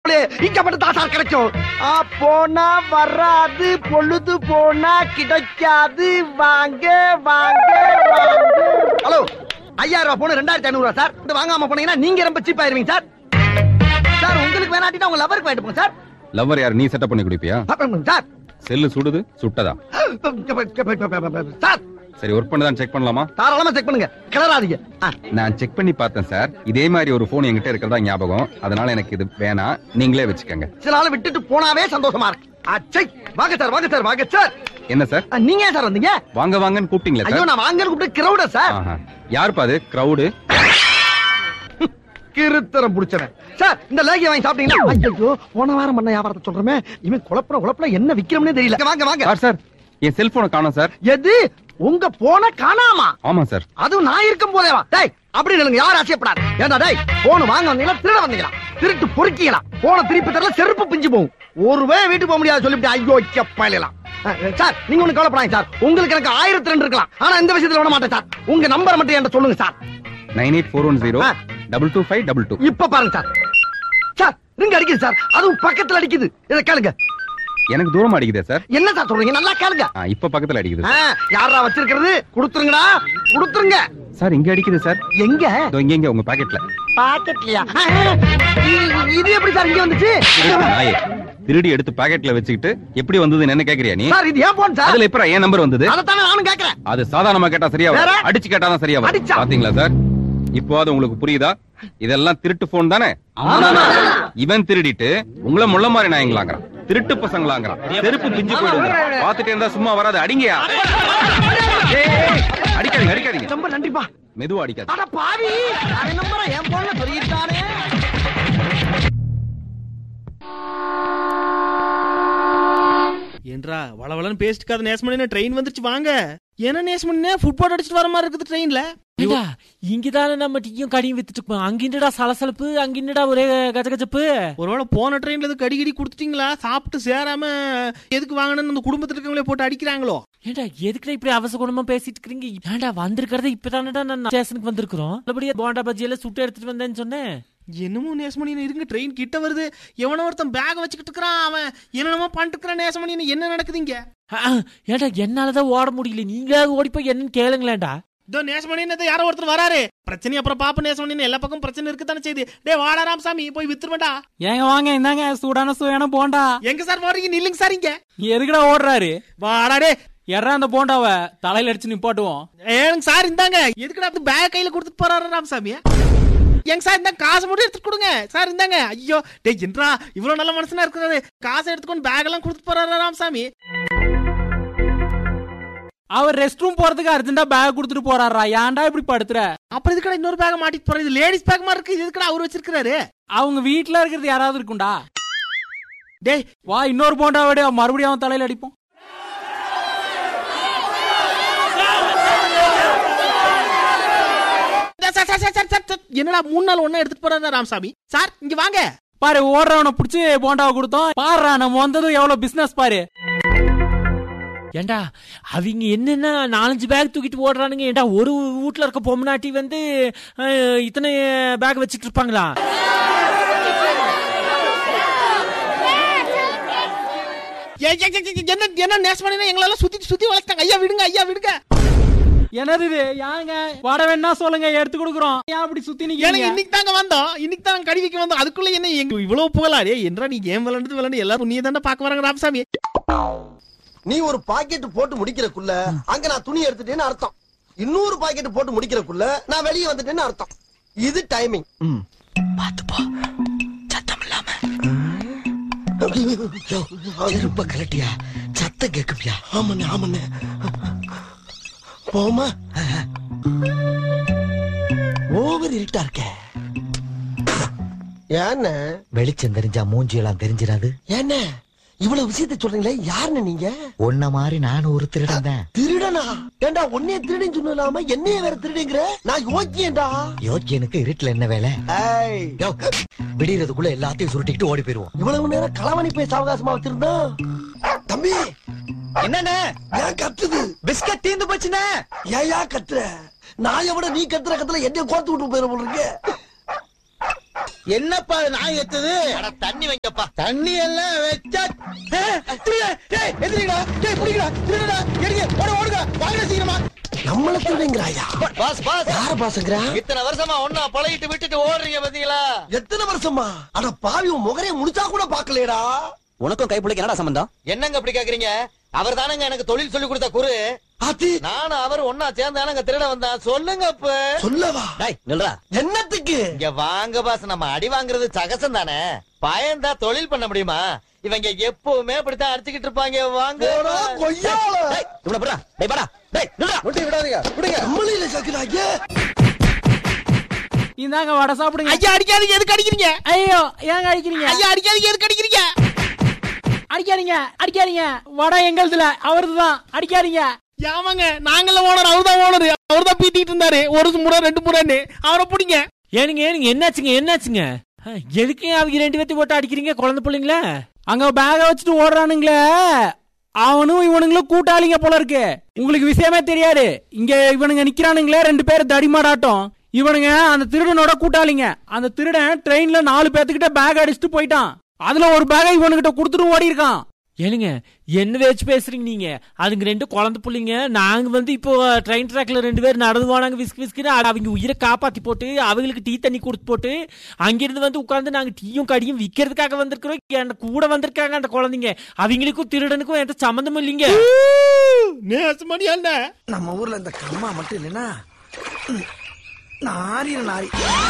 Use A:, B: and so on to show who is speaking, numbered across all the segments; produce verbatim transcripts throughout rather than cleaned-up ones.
A: மாப்பிளே, இங்க மட்டும் தான் சார் கிடைக்கும். போனா வராது, பொழுது போனா கிடைக்காது. வாங்க வாங்க வாங்க. ஹலோ, ஐயாயிரம் ரூபாய் போன ரெண்டாயிரத்தி ஐநூறு ரூபா சார். வாங்காம போனீங்கன்னா நீங்க ரொம்ப சீப் ஆயிருவீங்க சார். சார் உங்களுக்கு வேணாட்டினா உங்க லவருக்கு வாங்கிட்டு போங்க சார்.
B: லவர் யார்? நீ செட்டப் பண்ணி குடிப்பியா
A: சார்?
B: செல்லு சுடுது, சுட்டதா
A: சார்?
B: சரி, ஒர்க் பண்ணதான் செக் பண்ணலாமா?
A: தாராளமா செக் பண்ணுங்க, கிளறாதீங்க.
B: நான் செக் பண்ணி பார்த்தேன் சார். இதே மாதிரி ஒரு போன் என்கிட்ட இருக்கிறதா ஞாபகம். அதனால எனக்கு இது வேணாம், நீங்களே வச்சுக்கோங்க.
A: சில ஆளை விட்டுட்டு போனாவே சந்தோஷமா இருக்கு. அச்சை, வாங்க சார், வாங்க சார், வாங்க சார்.
B: என்ன சார்
A: நீங்க ஏன் சார் வந்தீங்க?
B: வாங்க வாங்கன்னு கூப்பிட்டீங்களா சார்?
A: ஐயோ, நான் வாங்கன்னு கூப்பிட்டு கிரௌடா சார்?
B: யாருப்பா அது கிரௌடு?
A: கிருத்தரம் புடிச்சவன் சார். இந்த லேகிய வாங்கி சாப்பிட்டீங்கன்னா ஐயோ, போன வாரம் பண்ண வியாபாரத்தை சொல்றமே, இவன் குழப்பற குழப்பற என்ன விக்கிறோம்னே தெரியல. வாங்க வாங்க
B: சார். சார், என் செல்போனை காணோம் சார்.
A: எது? உங்க போன காணாமா?
B: ஆமா சார்.
A: அதுவும் நான் இருக்கும் போதே வா. டேய், அப்படி இல்லங்க, யாரும் ஆசைப்படாது. ஏண்டா டேய், போன் வாங்க வந்தீங்களா, திருட வந்தீங்களா? திருட்டு பொறுக்கிங்களா? போன திருப்பி தரல, செருப்பு பிஞ்சு போகும். ஒருவே வீட்டுக்கு போக முடியாது சொல்லிட்டு ஐயோ கப்பலாம். சார், நீங்க ஒண்ணு கவலைப்படாங்க சார். உங்களுக்கு எனக்கு ஆயிரத்தி ரெண்டு இருக்கலாம், ஆனா இந்த விஷயத்துல விட மாட்டேன் சார். உங்க நம்பர் மட்டும் என்கிட்ட சொல்லுங்க sir.
B: Nine eight four one zero double two five double two.
A: இப்ப பாருங்க சார். சார், ரிங் அடிக்குது சார். அதுவும் பக்கத்துல அடிக்குது. இத கேளுங்க.
B: எனக்கு தூரம் அடிக்குதே சார்.
A: என்ன சார் சொல்றீங்க? நல்லா கேளுங்க.
B: இப்ப பக்கத்துல அடிக்குது.
A: யாரா வச்சிருக்கிறது? குடுத்துருங்கடா, குடுத்துருங்க.
B: சார், இங்க அடிக்குது சார்.
A: எங்க?
B: இங்க இங்க உங்க பாக்கெட்ல.
A: பாக்கெட்லயா? இது எப்படி சார் இங்க வந்துச்சு?
B: திருடி எடுத்து பாக்கெட்ல வச்சுக்கிட்டு எப்படி வந்ததுன்னு என்ன கேக்குறியா நீ?
A: சார், இது ஏன் போன் சார்?
B: அதுல எப்பற ஏன் நம்பர் வந்தது?
A: அத தான நானும் கேக்குறேன்.
B: அது சாதாரணமா கேட்டா சரியா வரும், அடிச்சு கேட்டா தான் சரியா வரும். பாத்தீங்களா சார்? இப்போ அது உங்களுக்கு புரியுதா? இதெல்லாம் திருட்டு போன் தானே? இவன் திருடிட்டு உங்கள முள்ள மாதிரி நாயங்களாங்கறான், திருட்டு பசங்களாங்கறான். செருப்பு பிஞ்சு போயிடுங்க. பாத்துட்டே இருந்தா சும்மா வராது, அடிங்கயா. அடிக்காதீங்க அடிக்காதீங்க.
A: ரொம்ப நன்றிப்பா.
B: மெதுவா அடிக்காதீங்க.
A: அட பாவி, அரை நம்பரை என் போன்ல சொல்லிட்டானே.
C: ஏன்றா வளவளன்னு பேசிட்டு நேசமணி ட்ரெயின் வந்துருச்சு வாங்க. என்ன நேசமணி ஃபுட்பால் அடிச்சுட்டு வர மாதிரி இருக்குது ட்ரெயின்ல.
D: இங்கதானே நம்ம டீயும் கடியும் வித்துட்டு இருக்கோம். அங்கிண்டா சலசலப்பு, அங்கிண்டா ஒரே கஜகஜப்பு.
C: ஒருவேளை போன ட்ரெயின்ல எது கடி கடி குடுத்துட்டீங்களா? சாப்பிட்டு சேராம எதுக்கு வாங்கணும்னு அந்த குடும்பத்துல இருக்கவங்களே போட்டு அடிக்கிறாங்களோ?
D: ஏண்டா எதுக்குடா இப்படி அவசகுணமா பேசிட்டு இருக்கீங்க? ஏண்டா வந்திருக்கிறத இப்பதானடா நான் ஸ்டேஷனுக்கு வந்திருக்கிறோம். அப்படியே போண்டா பஜ்ஜி எல்லாம் சுட்டு எடுத்துட்டு வந்தேன்னு சொன்னேன்.
C: என்னமோ நேசமணி இருங்க, ட்ரெயின் கிட்ட வருது. எவனோ ஒருத்தன் பேக் வச்சுக்கிட்டு இருக்கிறான், அவன் என்னென்னமோ பண்ணிட்டு இருக்கிறான். நேசமணி என்ன நடக்குதுங்க?
D: ஏண்டா என்னாலதான் ஓட முடியல, நீங்களா ஓடி போய் என்னன்னு கேளுங்களேண்டா.
C: இதோ நேசமணி யாரோ ஒருத்தர் வராரு. பிரச்சனை அப்புறம் பாப்ப நேசமணி, எல்லா பக்கம் பிரச்சனை இருக்குதானே செய்து. டே வாடா ராமசாமி, போய் வித்துருவேண்டா.
D: ஏங்க வாங்க, இந்தாங்க சூடான சூடான போண்டா.
C: எங்க சார் போறீங்க? நில்லுங்க சார். இங்க
D: எதுக்குடா ஓடுறாரு?
C: வாடா டே.
D: யாரா அந்த போண்டாவ தலையில அடிச்சு நிப்பாட்டுவோம்.
C: ஏங்க சார் இந்தாங்க. எதுக்குடா பேக் கையில கொடுத்துட்டு போறாரு ராமசாமி? எங்க சார் இந்த காசு மட்டும் எடுத்து கொடுங்க சார். இந்தாங்க. ஐயோ டே, என்றா இவ்வளவு நல்ல மனுஷனா இருக்கிறாரு, காசை எடுத்துக்கொண்டு பேக் எல்லாம் கொடுத்துட்டு போறாரு ராமசாமி.
D: அவர் ரெஸ்ட் ரூம் போறதுக்கு அர்ஜென்டா பேக் கொடுத்துட்டு போறாரா? ஏன்டா இப்படி படுத்துற?
C: அப்புறம் இதுக்கடா இன்னொரு பேக் மாட்டிட்டு போற? இது லேடிஸ் பேக் மாதிரி இருக்கு. இதுக்கடா அவர் வச்சிருக்காரு.
D: அவங்க வீட்டுல இருக்கிறது யாராவது இருக்கும்டா.
C: டேய்
D: வா, இன்னொரு போண்டா விட மறுபடியும் அவன் தலையில அடிப்போம்.
C: என்னடா மூணு நாள் ஒண்ணா எடுத்துட்டு போறாரு ராமசாமி. சார் இங்க வாங்க
D: பாரு, ஓடுறவனை புடிச்சு போண்டாவை கொடுத்தோம். பாரு நம்ம வந்ததும் எவ்வளவு பிசினஸ் பாரு. ஏண்டா அவங்க என்னென்ன நாலஞ்சு பேக் தூக்கிட்டு ஓடுறானுங்க. ஏண்டா ஒரு வீட்டுல இருக்க பொம்னாட்டி வந்து இத்தனை பேக் வச்சுட்டு இருப்பாங்களா?
C: என்ன என்ன நேசமணி எங்களால சுத்தி சுத்தி வளர்த்தாங்க. ஐயா விடுங்க, ஐயா விடுங்க.
D: என்னது இது? யாங்க வாட வேணா சொல்லுங்க, எடுத்து கொடுக்குறோம். ஏன் அப்படி சுத்தி நிக்கிறீங்க?
C: இன்னைக்கு தாங்க வந்தோம், இன்னைக்கு தான் கடி வைக்க வந்தோம். அதுக்குள்ள என்ன எங்க இவ்வளவு புகழாரே? என்றா நீ கேம் விளையாண்டு விளையாண்டு எல்லாரும் நீ தானே பாக்க வராங்க ராமசாமி.
A: நீ ஒரு பாக்கெட் போட்டு முடிக்கிறக்குள்ள அங்க நான் துணி எடுத்துட்டேன்னு அர்த்தம். இன்னொரு பாக்கெட் போட்டு முடிக்கிறக்குள்ள நான் வெளியே வந்துட்டேன்னு அர்த்தம். இது டைமிங்.
E: பாத்து போ, சத்தம் இல்லாம. இருப்ப கலட்டியா, சத்தம் கேக்குப்பியா?
A: ஆமாண்ணே ஆமாண்ணே. போமா, ஓவர் இருட்டா இருக்க. ஏன்ன
E: வெளிச்சம் தெரிஞ்சா மூஞ்சி எல்லாம் தெரிஞ்சிடாது.
A: என்ன இவ்வளவு விஷயத்த சொல்றீங்களே, யாருன்னு நீங்க?
E: ஒன்ன மாதிரி நானும் ஒரு திருடன் தான்.
A: திருடனா? ஏண்டா உன்னைய திருடன் சொல்லாம என்னைய வேற திருடுங்கிற? நான் யோக்கியேண்டா.
E: யோக்கியனுக்கு இருட்டுல என்ன வேலை? விடியறதுக்குள்ள எல்லாத்தையும் சுருட்டிக்கிட்டு ஓடி போயிருவோம்.
A: இவ்வளவு நேரம் களவணி பேச அவகாசமா வச்சிருந்தா. தம்பி
E: என்னன்னு
A: ஏன் கத்துது?
E: பிஸ்கட் தீந்து போச்சுன்னு
A: ஏயா கத்துற? நான் எவ்வளவு நீ கத்துற கத்துல என்ன கோர்த்து விட்டு போயிட போல இருக்கு.
F: என்னப்பா நான் எத்துது
E: தண்ணி வைங்கப்பா.
F: தண்ணி எல்லாம் வச்சா நம்மள திருடுங்கிறாயா?
E: பாஸ் பாஸ்
F: யார பாசுங்கிறா?
E: இத்தனை வருஷமா ஒன்னா பழகிட்டு விட்டுட்டு ஓடுறீங்க பாத்தீங்களா?
F: எத்தனை வருஷமா? அட பாவி, உன் முகரைய முடிச்சா கூட பாக்கலடா.
E: உனக்கும் கைப்புள்ளைக்கு என்னடா சம்பந்தம்? என்னங்க அப்படி கேக்குறீங்க? அவர் தானங்க எனக்கு தொழில் சொல்லி கொடுத்த குரு.
F: அது
E: நானும் அவர் ஒன்னா சேர்ந்தானங்க திருட வந்தா. சொல்லுங்க அப்ப.
F: சொல்லவா?
E: டேய் நில்றா.
F: என்னத்துக்கு?
E: இங்க வாங்க பாஸ், நம்ம அடி வாங்குறது சகசம் தானே. பயந்தா தொழில் பண்ண முடியுமா? இவங்க எப்பவுமே அப்படித்தான் அடிச்சுக்கிட்டு இருப்பாங்க. வாங்க.
F: இவனை போடா. டேய் போடா. டேய் நில்றா. முட்டி விடாதீங்க. விடுங்க. நம்மளே சக்குறாங்க.
D: இந்தாங்க வடை சாப்பிடுங்க.
C: ஐயா அடிக்காதீங்க. எதுக்கு அடிக்கிறீங்க?
D: ஐயோ ஏங்க அடிக்கிறீங்க?
C: ஐயா அடிக்காதீங்க. எதுக்கு அடிக்கிறீங்க?
D: அடிக்காதீங்க அடிக்காதீங்க. வடை எங்களுதுல, அவருதுதான். அடிக்காதீங்க.
C: ஆமாங்க, நாங்கள ஓனர், அவர்தான் ஓனர். அவர்தான் பீத்திட்டு இருந்தாரு ஒரு முறை ரெண்டு முறைன்னு. அவரை பிடிங்க.
D: ஏனுங்க ஏனுங்க என்னாச்சுங்க என்னாச்சுங்க? எதுக்கு அவங்க ரெண்டு பேர்த்தி போட்டு அடிக்கிறீங்க? குழந்தை பிள்ளைங்கள அங்க பேக வச்சுட்டு ஓடுறானுங்களே, அவனும் இவனுங்களும் கூட்டாளிங்க போல இருக்கு. உங்களுக்கு விஷயமே தெரியாது. இங்க இவனுங்க நிக்கிறானுங்களே ரெண்டு பேரும் தடிமாடாட்டம். இவனுங்க அந்த திருடனோட கூட்டாளிங்க. அந்த திருடன் ட்ரெயின்ல நாலு பேத்துக்கிட்ட பேக் அடிச்சுட்டு போயிட்டான். அதுல ஒரு பேக இவனுகிட்ட குடுத்துட்டு ஓடி இருக்கான். ஏனுங்க என்ன வச்சு பேசுறீங்க நீங்க? அதுங்க ரெண்டு குழந்தை பிள்ளைங்க. நாங்க வந்து இப்போ ட்ரெயின் ட்ராக்ல ரெண்டு பேர் நடந்து போனாங்க. விஸ்கு விஸ்குன்னு அவங்க உயிரை காப்பாத்தி போட்டு அவங்களுக்கு டீ தண்ணி கொடுத்து போட்டு அங்கிருந்து வந்து உட்கார்ந்து நாங்க டீயும் கடியும் விக்கிறதுக்காக வந்திருக்கிறோம். கூட வந்திருக்காங்க அந்த குழந்தைங்க. அவங்களுக்கும் திருடனுக்கும் எந்த சம்பந்தமும் இல்லைங்க.
C: நேசமணியாண்ட
F: நம்ம ஊர்ல இந்த கம்மா மட்டும் இல்லைன்னா நாரி நாரி.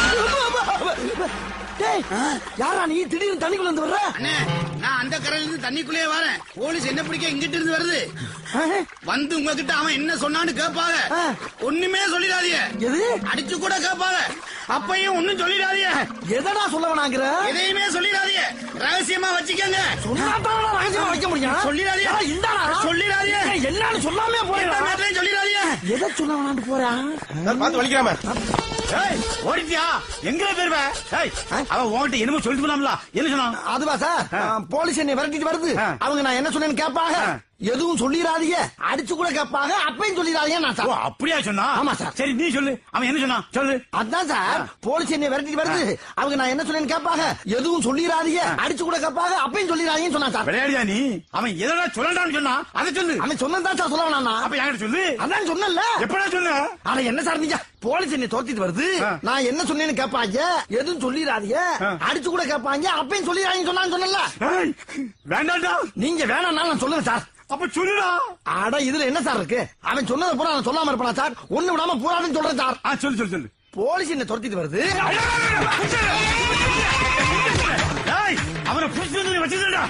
F: யாரா நீ திடீர்னு தண்ணிக்குள்ள இருந்து வர்ற?
G: நான் அந்த கரையில இருந்து தண்ணிக்குள்ளே வரேன். போலீஸ் என்ன பிடிக்க இங்கிட்டு இருந்து வருது. வந்து உங்ககிட்ட அவன் என்ன சொன்னான்னு கேட்பாங்க. ஒண்ணுமே சொல்லிடாதீங்க.
F: எது?
G: அடிச்சு கூட கேட்பாங்க. அப்பையும் ஒண்ணும் சொல்லிடாதீங்க.
F: எதடா சொல்ல வேணாங்கிற?
G: எதையுமே சொல்லிடாதீங்க. ரகசியமா வச்சுக்கங்க.
F: சொன்னாதான் ரகசியமா வைக்க முடியும்.
G: சொல்லிடாதீங்க.
F: இந்தாடா
G: சொல்லிடாதீங்க.
F: என்னன்னு சொல்லாமே போறேன்.
G: சொல்லிடாதீங்க.
F: எதை சொல்ல வேணான்னு போறான்?
G: பார்த்து வலிக்காம ஓடிட்டியா? எங்க பேருவ? அவன் உன்கிட்ட என்னமோ சொல்லிட்டு போனாம்ல, என்ன சொன்னான்?
F: அதுவா சார், போலீஸ் என்னை விரட்டிட்டு வருது. அவங்க நான் என்ன சொன்னேன்னு கேட்பாங்க. எதுவும் சொல்லிடாதீங்க. அடிச்சு கூட கேட்பாங்க. அப்பயும் சொல்லிடாதீங்க. நான் சார்
G: அப்படியா சொன்னா?
F: ஆமா சார்.
G: சரி நீ சொல்லு. அவன் என்ன சொன்னான் சொல்லு.
F: அதான் சார், போலீஸ் என்னை விரட்டிட்டு வருது. அவங்க நான் என்ன சொன்னேன்னு கேட்பாங்க. எதுவும் சொல்லிடாதீங்க. அடிச்சு கூட கேட்பாங்க. அப்பயும் சொல்லிடாதீங்கன்னு சொன்னா சார்.
G: விளையாடியா நீ? அவன் எதனா சொல்லலாம்னு சொன்னா அதை சொல்லு.
F: அவன் சொன்னதான் சார் சொல்ல வேணாம்.
G: அப்ப என்கிட்ட சொல்லு.
F: அதான் சொன்னல.
G: எப்படா சொன்ன?
F: ஆனா என்ன சார் நீங்க? போலீஸ் என்னை தோத்திட்டு வருது. நான் என்ன சொன்னேன்னு கேட்பாங்க. எதுவும் சொல்லிடாதீங்க. அடிச்சு கூட கேட்பாங்க. அப்பயும் சொல்லிடாதீங்க சொன்னான்னு சொன்னல.
G: வேண்டாம்டா.
F: நீங்க வேணாம்னாலும் நான் சொல்லுவேன் சார்.
G: அப்ப சொல்லுடா.
F: அட இதுல என்ன சார் இருக்கு? அவன் சொன்னதை பூரா நான் சொல்லாம இருப்பானா சார்? ஒண்ணு விடாம பூரான்னு சொல்றேன் சார்.
G: சொல்லு சொல்லு சொல்லு.
F: போலீஸ் என்ன துரத்திட்டு வருது.
G: அவனை புடிச்சு வச்சுடா.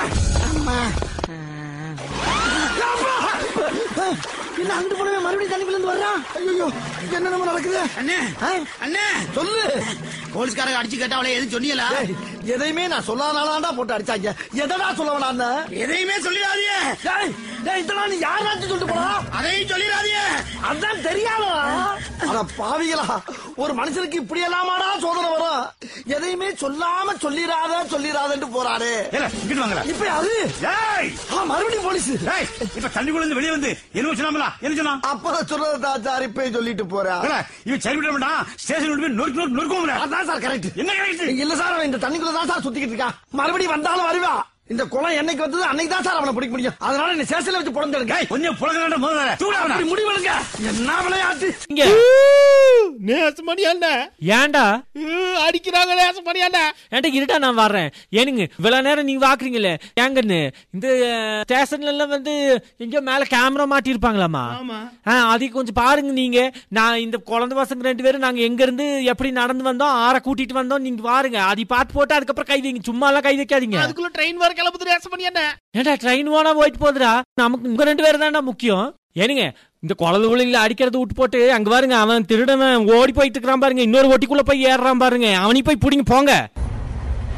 F: என்ன அங்கிட்டு போனவே மறுபடியும் தண்ணிக்குள்ள இருந்து வர்றான்? ஐயோ என்ன நம்ம நடக்குது?
G: அண்ணே அண்ணே
F: சொல்லு.
G: போலீஸ்காரங்க அடிச்சு கேட்டா அவளை எதுவும் சொன்னீங்களா?
F: எதையுமே நான் சொல்லாதானாடா போட்டு அடிச்சாங்க. எதடா சொல்ல வேணாம்?
G: எதையுமே சொல்லிடாதீங்க.
F: இதெல்லாம் நீ யாராச்சும் சொல்லிட்டு போனா?
G: அதையும் சொல்லிடாதீங்க.
F: அதான் தெரியாதா? அட பாவிகளா, ஒரு மனுஷனுக்கு இப்படி எல்லாமாடா சோதனை வரும்? எதையுமே சொல்லாம சொல்லிடாத சொல்லிடாதன்னு போறாரு. இப்ப அது மறுபடியும் போலீஸ்.
G: இப்ப தண்ணிக்குள்ள இருந்து வெளியே வந்து என்ன சொன்னாமலா? என்ன சொன்னா?
F: அப்பதான் சொல்றதா சார். இப்ப சொல்லிட்டு போறா.
G: இவன் சரி விட மாட்டான். ஸ்டேஷன் போய் நொறுக்கு நொறுக்கு நொறுக்குவோம்ல.
F: அதான் சார் கரெக்ட்.
G: என்ன கரெக்ட்?
F: இல்ல சார், இந்த தண்ணிக்குள்ள தான் சார் சுத்திக்கிட்டு இருக்கா. மறுபடியும் வந்தாலும் வருவா. இந்த குளம் என்னைக்கு வந்தது அன்னைக்கு தான் சார் அவனை பிடிக்க முடியும். அதனால என்ன சேஷன்ல வச்சு புடந்துடுங்க.
G: கொஞ்சம் புடங்க முதல்ல
F: முடிவெடுங்க. என்ன விளையாட்டு?
C: நேசமணியாண்ட
D: ஏன்டா
C: அடிக்கிறாங்க? நேசமணியாண்ட
D: ஏன்டா இருட்டா நான் வர்றேன். ஏனுங்க இவ்வளவு நேரம் நீங்க பாக்குறீங்களே ஏங்கன்னு? இந்த ஸ்டேஷன்ல எல்லாம் வந்து எங்கயோ மேல கேமரா மாட்டி இருப்பாங்களாமா? அதை கொஞ்சம் பாருங்க நீங்க. நான் இந்த குழந்தை பசங்க ரெண்டு பேரும் நாங்க எங்க இருந்து எப்படி நடந்து வந்தோம், ஆற கூட்டிட்டு வந்தோம், நீங்க பாருங்க. அதை பார்த்து போட்டு அதுக்கப்புறம் கை வைங்க. சும்மா எல்லாம் கை வைக்காதீங்க.
C: அதுக்குள்ள ட்ரெயின் வர கிளம்புது. நேசமணியாண்ட
D: ஏன்டா ட்ரெயின் போனா போயிட்டு போதுடா. நமக்கு உங்க ரெண்டு பேரும் தான்டா முக்கியம். ஏனுங்க இந்த குழந்தை பிள்ளைங்களை அடிக்கிறத விட்டு போட்டு அங்க பாருங்க, அவன் திருடவன் ஓடி போயிட்டு இருக்கிறான் பாருங்க. இன்னொரு ஒட்டிக்குள்ள போய் ஏறான் பாருங்க. அவனையும் போய் பிடிங்க போங்க.